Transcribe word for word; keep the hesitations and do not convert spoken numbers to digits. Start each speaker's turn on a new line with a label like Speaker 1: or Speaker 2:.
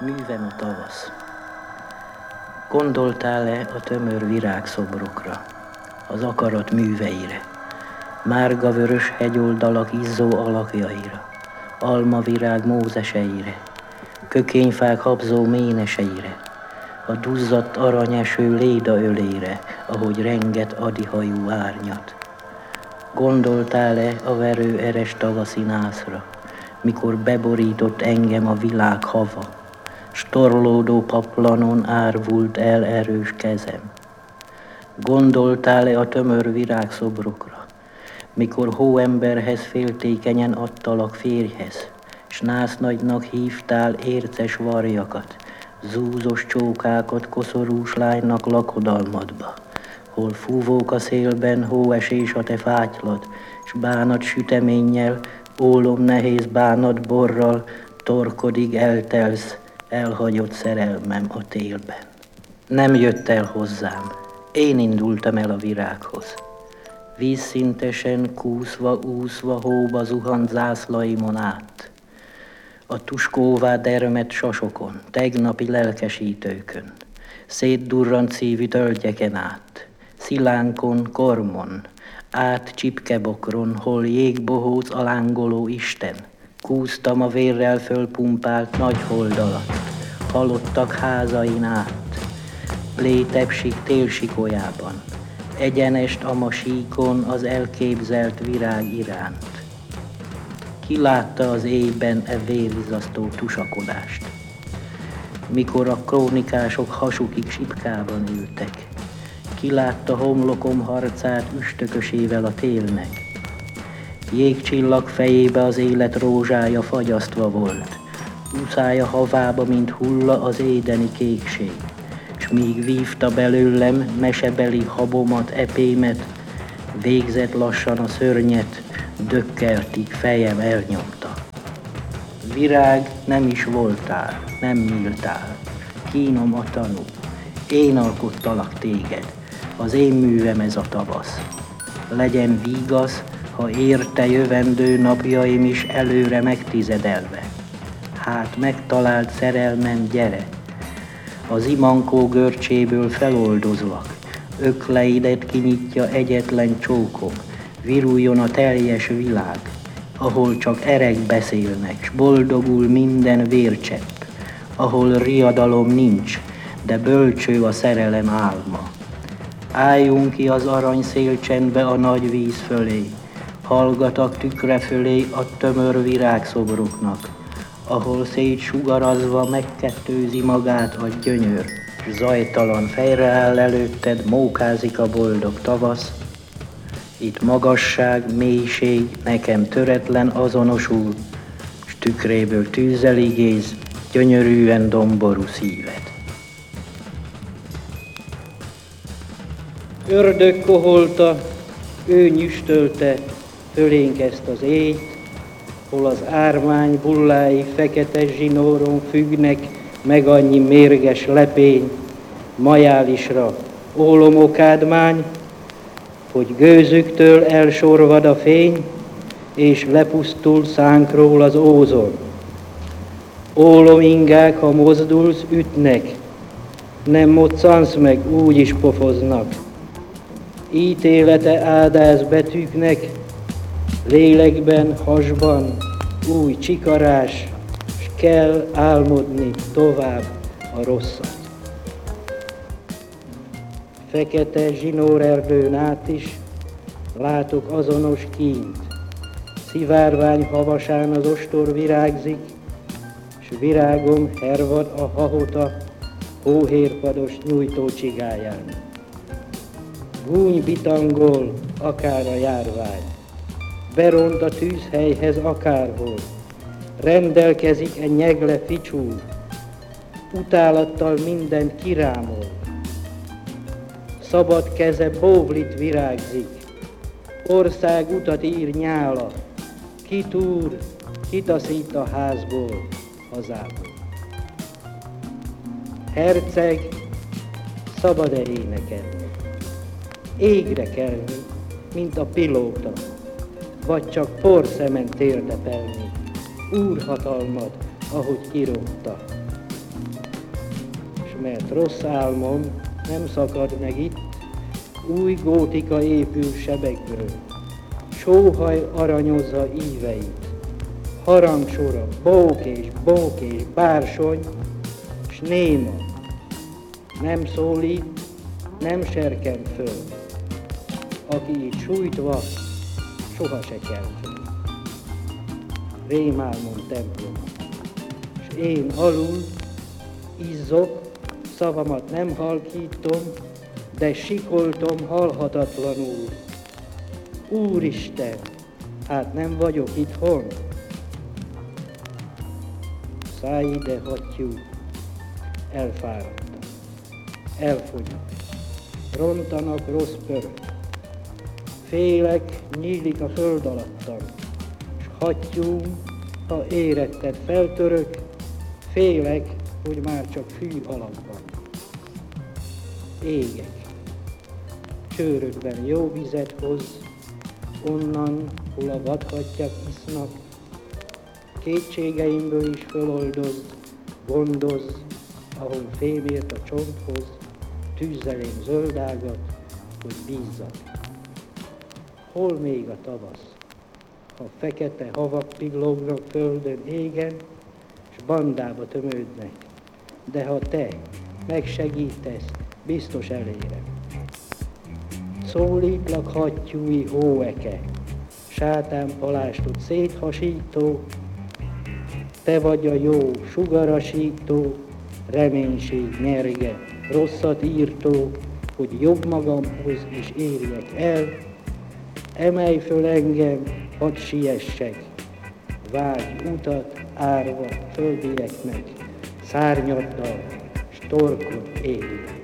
Speaker 1: Művem a tavasz. Gondoltál-e a tömör virágszobrokra, az akarat műveire, márga-vörös hegyoldalak izzó alakjaira, almavirág mózeseire, kökényfák habzó méneseire, a duzzadt aranyeső lédaölére, ahogy renget adihajú árnyat? Gondoltál-e a verő eres tavaszi nászra, mikor beborított engem a világ hava, s torlódó paplanon árvult el erős kezem? Gondoltál-e a tömör virágszobrokra, mikor hóemberhez féltékenyen adtalak férjhez, s násznagynak hívtál érces varjakat, zúzos csókákat koszorús lánynak lakodalmadba, hol fúvók a szélben, hóesés a te fátylad, s bánat süteménnyel, ólom nehéz bánat borral, torkodig eltelsz, elhagyott szerelmem a télben. Nem jött el hozzám, én indultam el a virághoz. Vízszintesen, kúszva, úszva, hóba zuhant zászlaimon át. A tuskóvá dermedt sasokon, tegnapi lelkesítőkön, szétdurrant szívű tölgyeken át, szilánkon, kormon, át csipkebokron, hol jégbohóc alángoló Isten, kúztam a vérrel fölpumpált nagy hold alatt, halottak házain át, létepsik télsikolyában, egyenest a masíkon az elképzelt virág iránt. Ki látta az éjben e vérizasztó tusakodást, mikor a krónikások hasukig sipkában ültek? Ki látta homlokom harcát üstökösével a télnek? Jégcsillag fejébe az élet rózsája fagyasztva volt, úszája havába, mint hulla az édeni kékség, s míg vívta belőlem mesebeli habomat, epémet, végzett lassan a szörnyet, dökkeltig fejem elnyomta. Virág nem is voltál, nem nyíltál, kínom a tanú, én alkottalak téged, az én művem ez a tavasz. Legyen vígasz, ha érte jövendő napjaim is előre megtizedelve. Hát megtalált szerelmem, gyere, az imankó görcséből feloldozlak, ökleidet kinyitja egyetlen csókom, viruljon a teljes világ, ahol csak erek beszélnek, s boldogul minden vércsepp, ahol riadalom nincs, de bölcső a szerelem álma. Álljunk ki az aranyszélcsendbe a nagy víz fölé, hallgatak tükre fölé a tömör virágszobroknak, ahol szétsugarazva megkettőzi magát a gyönyör, s zajtalan fejreáll előtted, mókázik a boldog tavasz. Itt magasság, mélység nekem töretlen azonosul, s tükréből tűzzel igéz, gyönyörűen domború szíved. Ördög koholta, ő nyüstölte fölénk ezt az éjt, hol az ármány bullái fekete zsinóron függnek, meg annyi mérges lepény, majálisra ólomokádmány, hogy gőzüktől elsorvad a fény, és lepusztul szánkról az ózon. Ólomingák, ha mozdulsz, ütnek, nem moccansz meg, úgy is pofoznak. Ítélete áldáz betűknek, lélekben, hasban, új csikarás, s kell álmodni tovább a rosszat. Fekete zsinórerdőn át is látok azonos kínt, szivárvány havasán az ostor virágzik, s virágom hervad a hahota hóhérpados nyújtó csigáján. Gúny bitangol, akár a járvány, beront a tűzhelyhez akárhol, rendelkezik egy nyegle ficsúr, utálattal mindent kirámol. Szabad keze bóvlit virágzik, ország utat ír nyála, kitúr, kitaszít a házból, hazából. Herceg, szabad-e énekelni, égre kelni, mint a pilóta, vagy csak porszemen térdepelni, úrhatalmad, ahogy kirótta. mert rossz álmom nem szakad meg itt, új gótika épül sebekből, sóhaj aranyozza íveit, harangsora, bók és bók és bársony, s néma, nem szólít, nem serken föl, aki itt sújtva, soha se kell föl. Rémálmom templom, s én alul izzok, szavamat nem halkítom, de sikoltom halhatatlanul. Úristen, hát nem vagyok itthon? Szállj ide, hattyú, elfáradtam, elfogyok, rontanak rossz pörök. Félek, nyílik a föld alattam, s hattyú, ha éretted feltörök, félek, hogy már csak fű alakban. Égek, csőrökben jó vizet hoz, onnan, hol a vadhattyák isznak, kétségeimből is föloldozd, gondozd, ahol fémért a csonthoz, tűzzelém zöldágat, hogy bízzak. Hol még a tavasz, ha fekete havak pillognak földön égen, s bandába tömődnek, de ha te megsegítesz, biztos elérem. Szólítlak, hattyúi hóeke, sátán palástot széthasító, te vagy a jó sugarasító, reménység nyerge, rosszat írtó, hogy jobb magamhoz is érjek el. Emelj föl engem, hadd siessek, vágy utat árva földieknek, szárnyaddal, s torkod érjek.